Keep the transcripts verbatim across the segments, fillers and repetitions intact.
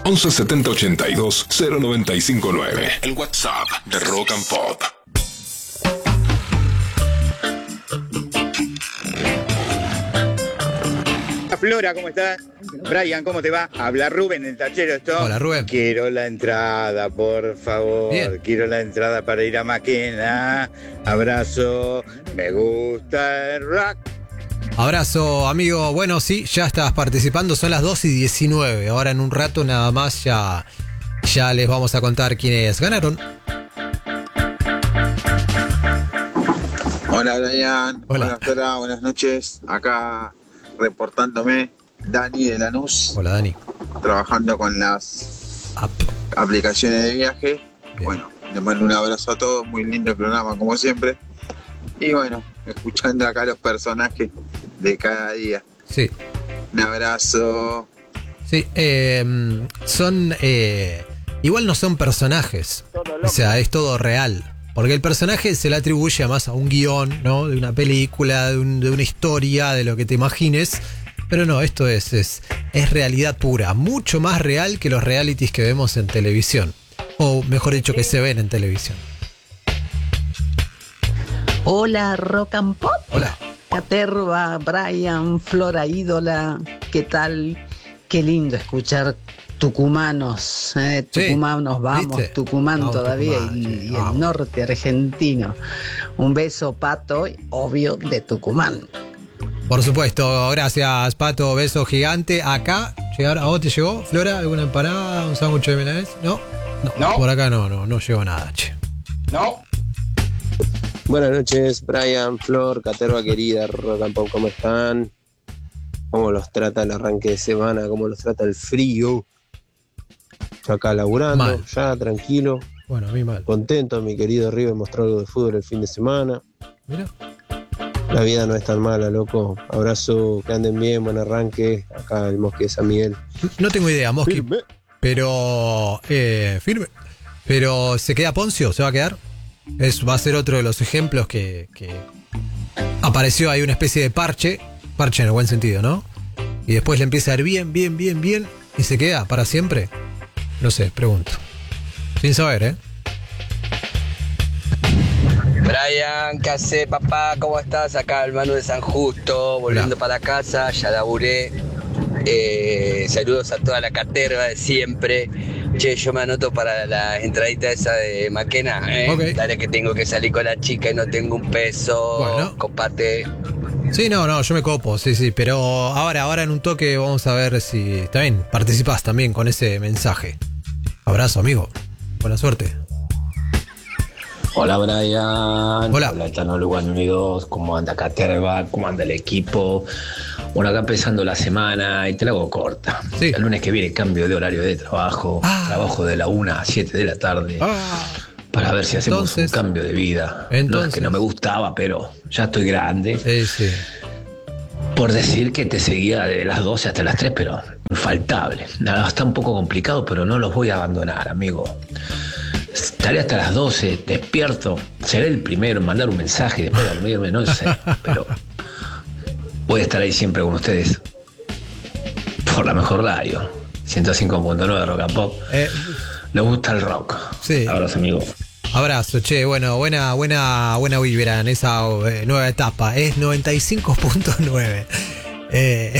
once setenta ochenta y dos cero noventa y cinco nueve. El WhatsApp de Rock and Pop. Flora, ¿cómo estás? Brian, ¿cómo te va? Habla Rubén, el tachero esto. Hola, Rubén. Quiero la entrada, por favor. Bien. Quiero la entrada para ir a Maquena. Abrazo. Me gusta el rock. Abrazo, amigo. Bueno, sí, ya estás participando. Son las dos y diecinueve. Ahora en un rato nada más ya, ya les vamos a contar quiénes ganaron. Hola, Brian. Hola. Buenas tardes, buenas noches. Acá reportándome, Dani de Lanús. Hola, Dani. Trabajando con las Up. aplicaciones de viaje. Bien. Bueno, les mando un abrazo a todos. Muy lindo el programa, como siempre. Y bueno, escuchando acá los personajes de cada día. Sí, Un abrazo. sí. Eh, son... Eh, igual no son personajes. O sea, es todo real. Porque el personaje se le atribuye más a un guión, ¿no? De una película, de, un, de una historia, de lo que te imagines. Pero no, esto es, es, es realidad pura. Mucho más real que los realities que vemos en televisión. O mejor dicho, que se ven en televisión. Hola, Rock and Pop. Hola. Caterva, Brian, Flora Ídola, ¿qué tal? Qué lindo escuchar tucumanos, eh, tucumanos, Sí, vamos, ¿viste? Tucumán Vamos, todavía Tucumán, y, che, y vamos. el norte argentino. Un beso, Pato, obvio, de Tucumán. Por supuesto, gracias, Pato, beso gigante. Acá, llegar, ¿a vos te llegó, Flora, alguna empanada, un sándwich de milanesa? ¿No? No, No. por acá no, no, no llegó nada, che. No. Buenas noches, Brian, Flor, Caterva querida, Rock and Pop, ¿cómo están? ¿Cómo los trata el arranque de semana? ¿Cómo los trata el frío? Yo acá laburando, Mal. ya tranquilo, Bueno, a mí mal. contento. Mi querido River mostró algo de fútbol el fin de semana. Mira. La vida no es tan mala, loco. Abrazo, que anden bien, buen arranque. Acá el Mosque de San Miguel. No tengo idea, Mosqui. Firme. Pero, eh, firme. Pero, ¿se queda Poncio? ¿Se va a quedar? Es, va a ser otro de los ejemplos que, que apareció ahí una especie de parche. Parche en el buen sentido, ¿no? Y después le empieza a ir bien, bien, bien, bien. ¿Y se queda para siempre? No sé, pregunto. Sin saber, ¿eh? Brian, ¿qué hace, papá? ¿Cómo estás? Acá el Manu de San Justo, volviendo Hola. para casa, ya laburé. Eh, saludos a toda la caterva de siempre. Che, yo me anoto para la entradita esa de Maquena, ¿eh? Ok. Dale que tengo que salir con la chica y no tengo un peso. Bueno. Copate. Sí, no, no, yo me copo, sí, sí. Pero ahora, ahora en un toque vamos a ver si también participás también con ese mensaje. Abrazo, amigo. Buena suerte. Hola Brian, Hola. hola Etano Lugan Unidos, ¿cómo anda Caterva? ¿Cómo anda el equipo? Bueno, acá empezando la semana y te la hago corta. Sí. El lunes que viene cambio de horario de trabajo, Ah. trabajo de la una a siete de la tarde, Ah, para ver si hacemos entonces- un cambio de vida. No entonces- es que no me gustaba, pero ya estoy grande. sí, sí. Por decir que te seguía de las doce hasta las tres, pero infaltable. Nada, está un poco complicado, pero no los voy a abandonar, amigo. Estaré hasta las doce, despierto. Seré el primero en mandar un mensaje y después de dormirme, no sé. Pero voy a estar ahí siempre con ustedes. Por la mejor radio. ciento cinco punto nueve Rock and Pop. Eh, Les gusta el rock. Sí. Abrazo, amigo. Abrazo, che, bueno, buena, buena, buena vibra en esa eh, nueva etapa. Es noventa y cinco punto nueve. Eh,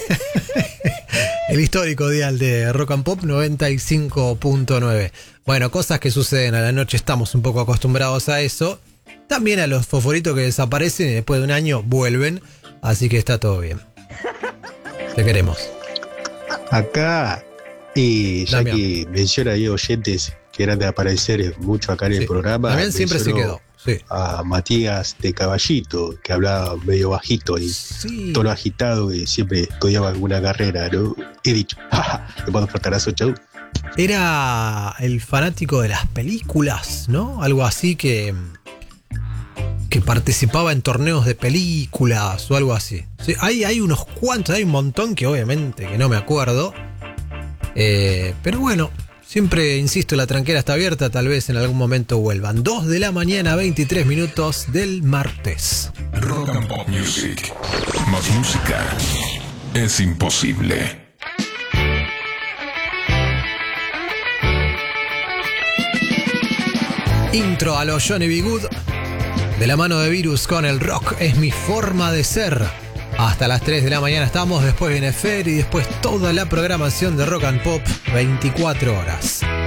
el histórico dial de Rock and Pop, noventa y cinco punto nueve. Bueno, cosas que suceden a la noche, estamos un poco acostumbrados a eso. También a los fosforitos que desaparecen y después de un año vuelven. Así que está todo bien. Te queremos. Acá, y ya Damián. que menciona ahí oyentes que eran de aparecer mucho acá en Sí. el programa. También siempre se mencionó quedó. Sí. A Matías de Caballito, que hablaba medio bajito y Sí. tono agitado, y siempre estudiaba alguna carrera, ¿no? He dicho, jaja, le mando un flotarazo, chau. Era el fanático de las películas, ¿no? Algo así que. que participaba en torneos de películas o algo así. Sí, hay, hay unos cuantos, hay un montón que obviamente que no me acuerdo. Eh, pero bueno, siempre insisto, la tranquera está abierta, tal vez en algún momento vuelvan. dos de la mañana, veintitrés minutos del martes. Rock and Pop Music. Más música es imposible. Intro a los Johnny B. Good. De la mano de Virus con el rock es mi forma de ser. Hasta las tres de la mañana estamos. Después viene Fer y después toda la programación de Rock and Pop veinticuatro horas.